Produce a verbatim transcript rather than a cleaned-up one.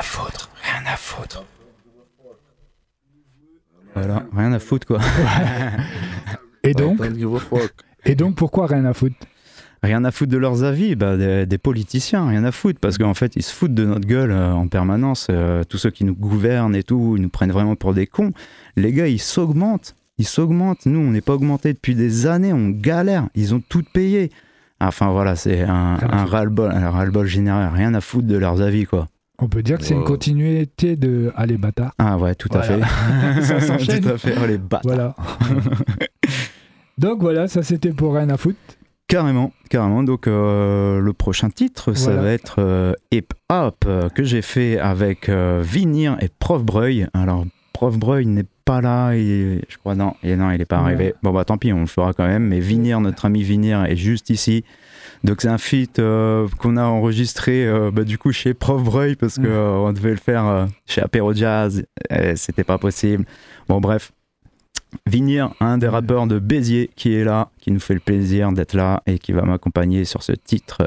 foutre, rien à foutre. Voilà, rien à foutre quoi. Et donc, Don't give a fuck. et donc, pourquoi rien à foutre? Rien à foutre de leurs avis, bah, des, des politiciens, rien à foutre, parce qu'en fait, ils se foutent de notre gueule euh, en permanence. Euh, tous ceux qui nous gouvernent et tout, ils nous prennent vraiment pour des cons. Les gars, ils s'augmentent, ils s'augmentent. Nous, on n'est pas augmentés depuis des années, on galère. Ils ont tout payé. Enfin voilà, c'est un, un ras-le-bol, un ras-le-bol général, rien à foutre de leurs avis, quoi. On peut dire que c'est une Wow. continuité de Allez bâtard. Ah ouais, tout à Voilà. fait. Ça s'enchaîne. Tout à fait, oh les bâtards. Voilà. Donc voilà, ça c'était pour rien à foutre. Carrément, carrément. Donc euh, le prochain titre, ça Voilà. va être euh, Hip Hop euh, que j'ai fait avec euh, Vinir et Prof Breuil. Alors Prof Breuil n'est pas là, et je crois non, et non, il n'est pas Ouais. arrivé. Bon bah tant pis, on le fera quand même. Mais Vinir, notre ami Vinir, est juste ici. Donc c'est un feat euh, qu'on a enregistré euh, bah, du coup chez Prof Breuil parce que euh, on devait le faire euh, chez Apéro Jazz, et c'était pas possible. Bon bref. Vinir, un des rappeurs de Béziers qui est là, qui nous fait le plaisir d'être là et qui va m'accompagner sur ce titre